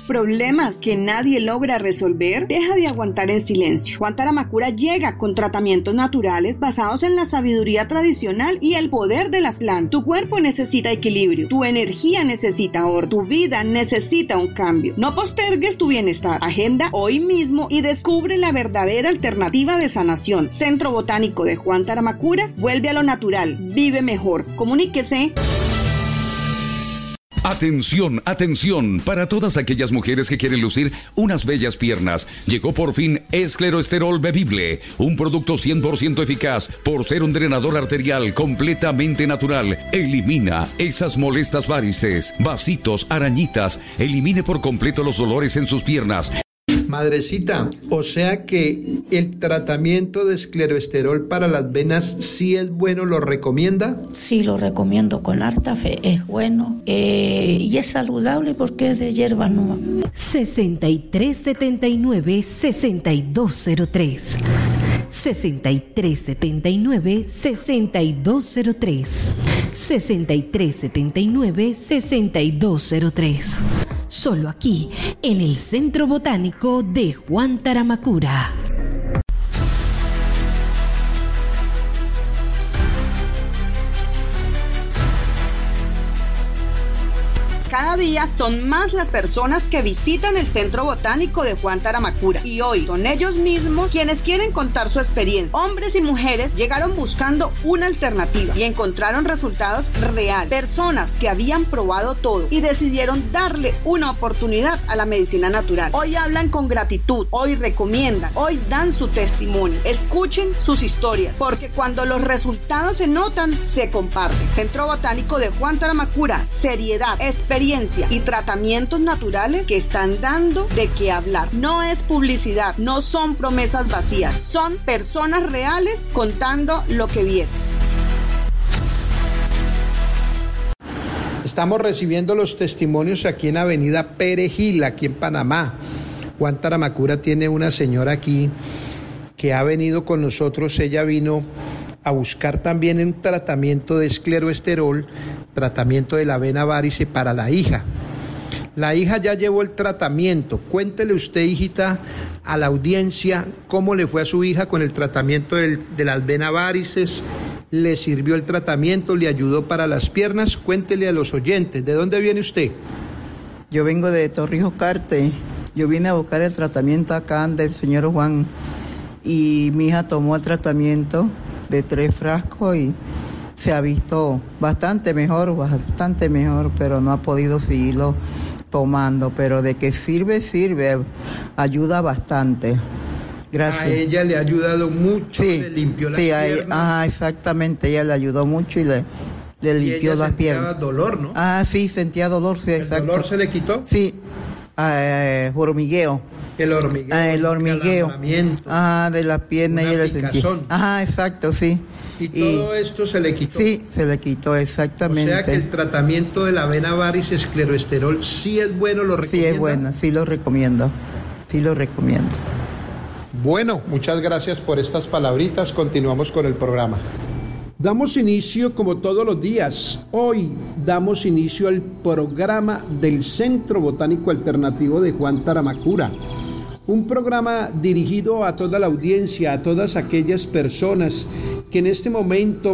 problemas que nadie logra resolver? Deja de aguantar en silencio. Juan Taramacura llega con tratamientos naturales basados en la sabiduría tradicional y el poder de las plantas. Tu cuerpo necesita equilibrio, tu energía necesita orden, tu vida necesita un cambio. No postergues tu bienestar. Agenda hoy mismo y descubre la verdadera alternativa de sanación. Centro Botánico de Juan Taramacura, vuelve a lo natural, vive mejor. Comuníquese. Atención, atención, para todas aquellas mujeres que quieren lucir unas bellas piernas. Llegó por fin Escleroesterol Bebible, un producto 100% eficaz por ser un drenador arterial completamente natural. Elimina esas molestas varices, vasitos, arañitas, elimine por completo los dolores en sus piernas. Madrecita, o sea que el tratamiento de escleroesterol para las venas sí es bueno, ¿lo recomienda? Sí, lo recomiendo con harta fe, es bueno y es saludable porque es de hierba nueva. 6379-6203 6379-6203 6379-6203. Solo aquí, en el Centro Botánico de Juan Taramacura. Cada día son más las personas que visitan el Centro Botánico de Juan Taramacura y hoy son ellos mismos quienes quieren contar su experiencia. Hombres y mujeres llegaron buscando una alternativa y encontraron resultados reales. Personas que habían probado todo y decidieron darle una oportunidad a la medicina natural. Hoy hablan con gratitud, hoy recomiendan, hoy dan su testimonio. Escuchen sus historias, porque cuando los resultados se notan, se comparten. Centro Botánico de Juan Taramacura, seriedad, experiencia y tratamientos naturales que están dando de qué hablar. No es publicidad, no son promesas vacías, son personas reales contando lo que vieron. Estamos recibiendo los testimonios aquí en Avenida Perejil, aquí en Panamá. Juan Taramacura tiene una señora aquí que ha venido con nosotros. Ella vino a buscar también un tratamiento de escleroesterol, tratamiento de la vena varice para la hija. La hija ya llevó el tratamiento. Cuéntele usted, hijita, a la audiencia cómo le fue a su hija con el tratamiento de las venas varices. ¿Le sirvió el tratamiento? ¿Le ayudó para las piernas? Cuéntele a los oyentes. ¿De dónde viene usted? Yo vengo de Torrijos Carte. Yo vine a buscar el tratamiento acá del señor Juan y mi hija tomó el tratamiento de 3 frascos y se ha visto bastante mejor, pero no ha podido seguirlo tomando. Pero de que sirve, ayuda bastante. Gracias. A ella le ha ayudado mucho, sí, le limpió las piernas. Ajá, exactamente, ella le ayudó mucho y le limpió las piernas. Sentía dolor, ¿no? Ah, sí, sentía dolor, sí, exacto. ¿El dolor se le quitó? Sí, hormigueo. El hormigueo. El hormigueo. De la pierna y el sentía. Ajá, exacto, sí. ¿Y todo esto se le quitó? Sí, se le quitó, exactamente. O sea que el tratamiento de la vena varice escleroesterol sí es bueno, ¿lo recomienda? Sí es bueno, sí lo recomiendo. Bueno, muchas gracias por estas palabritas. Continuamos con el programa. Damos inicio como todos los días. Hoy damos inicio al programa del Centro Botánico Alternativo de Juan Taramacura. Un programa dirigido a toda la audiencia, a todas aquellas personas que en este momento